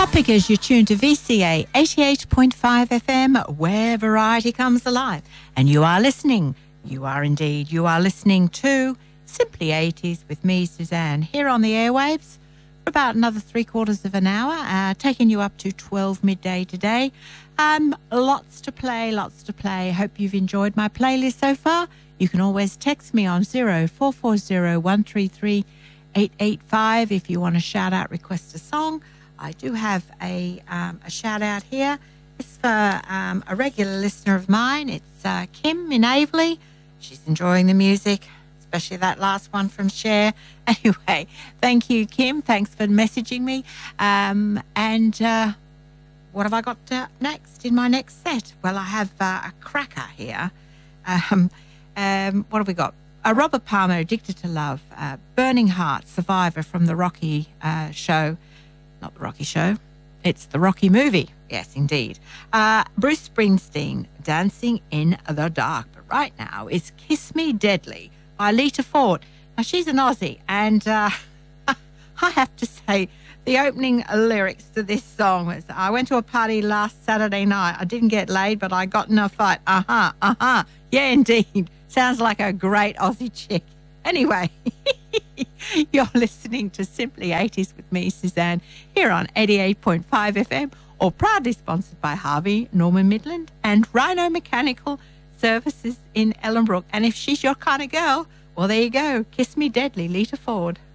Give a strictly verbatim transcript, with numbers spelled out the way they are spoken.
Because you're tuned to V C A eighty-eight point five F M, where variety comes alive. And you are listening, you are indeed, you are listening to Simply eighties with me, Suzanne, here on the airwaves for about another three quarters of an hour, uh, taking you up to twelve midday today. Um, lots to play, lots to play. Hope you've enjoyed my playlist so far. You can always text me on zero four four zero one three three eight eight five if you want to shout out, request a song. I do have a um, a shout out here. It's for um, a regular listener of mine. It's uh, Kim in Aveley. She's enjoying the music, especially that last one from Cher. Anyway, thank you, Kim. Thanks for messaging me. Um, and uh, what have I got uh, next in my next set? Well, I have uh, a cracker here. Um, um, what have we got? Uh, Robert Palmer, Addicted to Love. Uh, Burning Heart, Survivor from the Rocky uh, show. Not the Rocky Show. It's the Rocky movie. Yes, indeed. Uh, Bruce Springsteen, Dancing in the Dark. But right now, it's Kiss Me Deadly by Lita Ford. Now, she's an Aussie, and uh, I have to say, the opening lyrics to this song was, I went to a party last Saturday night. I didn't get laid, but I got in a fight. Uh-huh, uh-huh. Yeah, indeed. Sounds like a great Aussie chick. Anyway, you're listening to Simply eighties with me, Suzanne, here on eighty-eight point five F M, or proudly sponsored by Harvey Norman Midland and Rhino Mechanical Services in Ellenbrook. And if she's your kind of girl, well, there you go. Kiss Me Deadly, Lita Ford.